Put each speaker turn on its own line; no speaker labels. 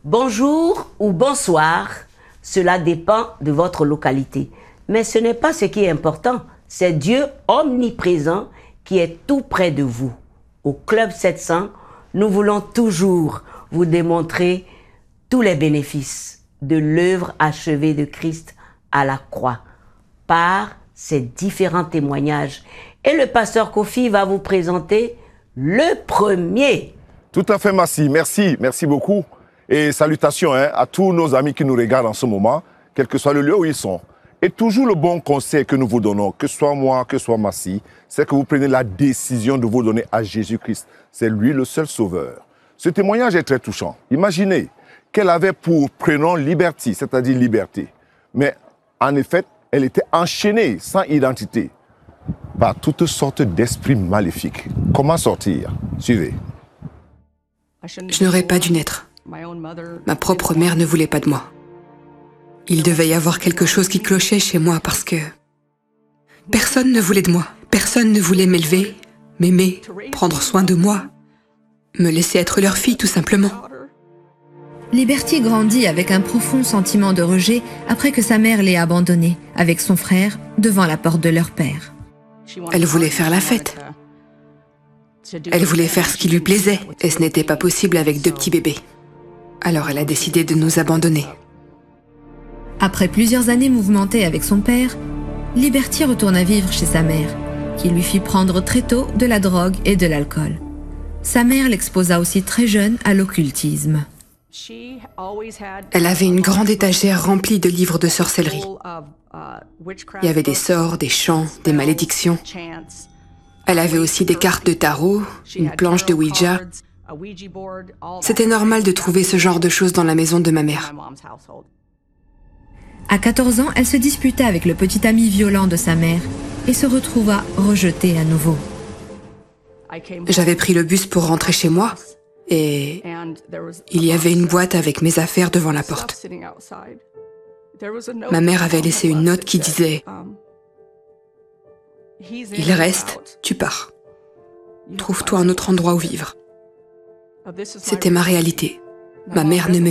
Bonjour ou bonsoir, cela dépend de votre localité. Mais ce n'est pas ce qui est important, c'est Dieu omniprésent qui est tout près de vous. Au Club 700, nous voulons toujours vous démontrer tous les bénéfices de l'œuvre achevée de Christ à la croix par ses différents témoignages. Et le pasteur Kofi va vous présenter le premier.
Tout à fait, Massi. Merci beaucoup. Et salutations à tous nos amis qui nous regardent en ce moment, quel que soit le lieu où ils sont. Et toujours le bon conseil que nous vous donnons, que ce soit moi, que ce soit Massi, c'est que vous prenez la décision de vous donner à Jésus-Christ. C'est lui le seul sauveur. Ce témoignage est très touchant. Imaginez qu'elle avait pour prénom Liberty, c'est-à-dire liberté. Mais en effet, elle était enchaînée, sans identité, par toutes sortes d'esprits maléfiques. Comment sortir? Suivez.
Je n'aurais pas dû naître. Ma propre mère ne voulait pas de moi. Il devait y avoir quelque chose qui clochait chez moi parce que personne ne voulait de moi. Personne ne voulait m'élever, m'aimer, prendre soin de moi, me laisser être leur fille tout simplement.
Liberty grandit avec un profond sentiment de rejet après que sa mère l'ait abandonnée avec son frère devant la porte de leur père.
Elle voulait faire la fête. Elle voulait faire ce qui lui plaisait et ce n'était pas possible avec 2 petits bébés. Alors elle a décidé de nous abandonner.
Après plusieurs années mouvementées avec son père, Liberty retourna vivre chez sa mère, qui lui fit prendre très tôt de la drogue et de l'alcool. Sa mère l'exposa aussi très jeune à l'occultisme.
Elle avait une grande étagère remplie de livres de sorcellerie. Il y avait des sorts, des chants, des malédictions. Elle avait aussi des cartes de tarot, une planche de Ouija. C'était normal de trouver ce genre de choses dans la maison de ma mère.
À 14 ans, elle se disputa avec le petit ami violent de sa mère et se retrouva rejetée à nouveau.
J'avais pris le bus pour rentrer chez moi et il y avait une boîte avec mes affaires devant la porte. Ma mère avait laissé une note qui disait « Il reste, tu pars. Trouve-toi un autre endroit où vivre. » C'était ma réalité. Ma mère ne m'aimait